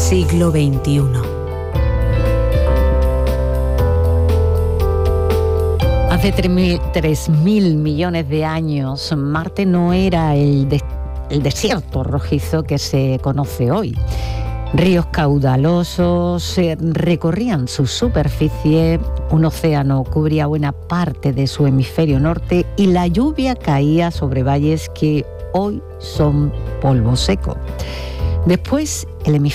siglo XXI. Hace 3.000 millones de años, Marte no era el desierto rojizo que se conoce hoy. Ríos caudalosos recorrían su superficie, un océano cubría buena parte de su hemisferio norte y la lluvia caía sobre valles que hoy son polvo seco. Después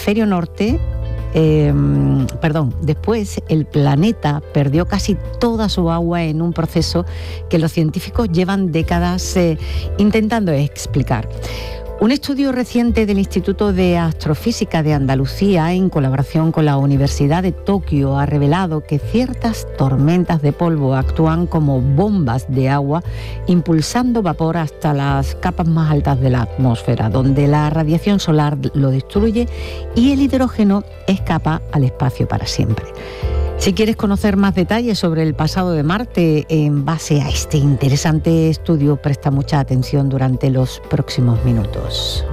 el planeta perdió casi toda su agua en un proceso que los científicos llevan décadas intentando explicar. Un estudio reciente del Instituto de Astrofísica de Andalucía, en colaboración con la Universidad de Tokio, ha revelado que ciertas tormentas de polvo actúan como bombas de agua, impulsando vapor hasta las capas más altas de la atmósfera, donde la radiación solar lo destruye y el hidrógeno escapa al espacio para siempre. Si quieres conocer más detalles sobre el pasado de Marte en base a este interesante estudio, presta mucha atención durante los próximos minutos.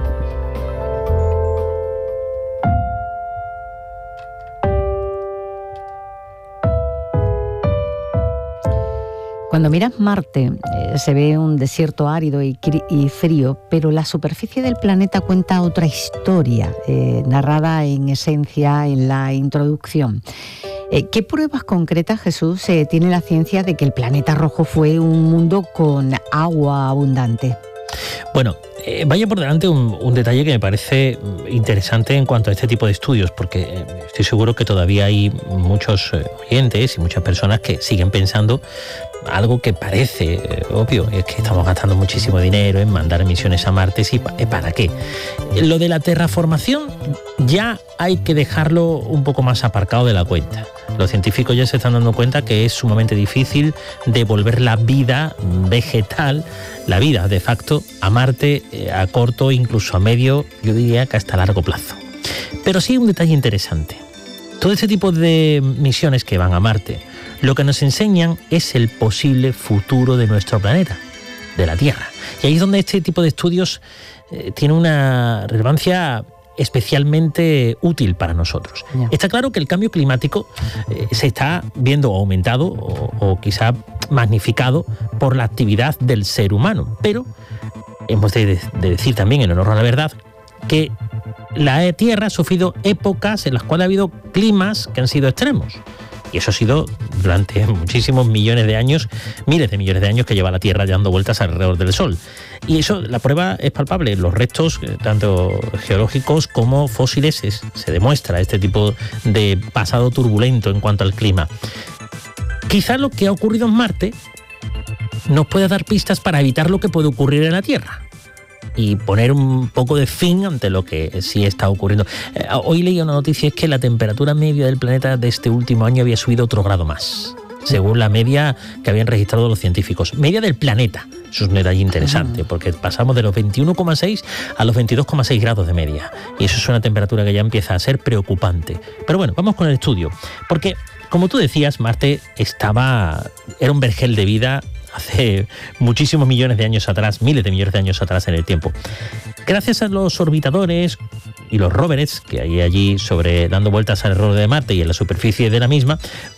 Cuando miras Marte, se ve un desierto árido y frío, pero la superficie del planeta cuenta otra historia, narrada en esencia en la introducción. ¿Qué pruebas concretas, Jesús, tiene la ciencia de que el planeta rojo fue un mundo con agua abundante? Bueno, vaya por delante un detalle que me parece interesante en cuanto a este tipo de estudios, porque estoy seguro que todavía hay muchos oyentes y muchas personas que siguen pensando algo que parece obvio, es que estamos gastando muchísimo dinero en mandar misiones a Marte, ¿y para qué? Lo de la terraformación ya hay que dejarlo un poco más aparcado de la cuenta. Los científicos ya se están dando cuenta que es sumamente difícil devolver la vida vegetal, la vida de facto, a Marte a corto, incluso a medio, yo diría que hasta largo plazo. Pero sí hay un detalle interesante. Todo este tipo de misiones que van a Marte, lo que nos enseñan es el posible futuro de nuestro planeta, de la Tierra. Y ahí es donde este tipo de estudios tiene una relevancia especialmente útil para nosotros. Yeah. Está claro que el cambio climático se está viendo aumentado o quizá magnificado por la actividad del ser humano, pero hemos de decir también, en honor a la verdad, que la Tierra ha sufrido épocas en las cuales ha habido climas que han sido extremos. Y eso ha sido durante muchísimos millones de años, miles de millones de años que lleva la Tierra dando vueltas alrededor del Sol. Y eso, la prueba es palpable. Los restos, tanto geológicos como fósiles, se demuestra este tipo de pasado turbulento en cuanto al clima. Quizás lo que ha ocurrido en Marte nos pueda dar pistas para evitar lo que puede ocurrir en la Tierra y poner un poco de fin ante lo que sí está ocurriendo. Hoy leí una noticia, es que la temperatura media del planeta de este último año había subido otro grado más, según la media que habían registrado los científicos. Media del planeta. Eso es un detalle interesante, porque pasamos de los 21,6 a los 22,6 grados de media. Y eso es una temperatura que ya empieza a ser preocupante. Pero bueno, vamos con el estudio. Porque, como tú decías, Marte era un vergel de vida hace muchísimos millones de años atrás, miles de millones de años atrás en el tiempo. Gracias a los orbitadores y los rovers que hay allí dando vueltas alrededor de Marte y en la superficie de la misma,